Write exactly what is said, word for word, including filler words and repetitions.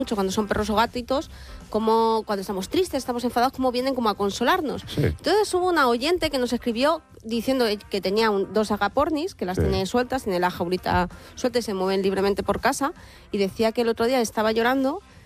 mucho cuando son perros o gatitos, como cuando estamos tristes, estamos enfadados, como vienen como a consolarnos. Sí. Entonces hubo una oyente que nos escribió diciendo que tenía un, dos agapornis, que las Sí. tiene sueltas, tiene la jaulita suelta y se mueven libremente por casa, y decía que el otro día estaba llorando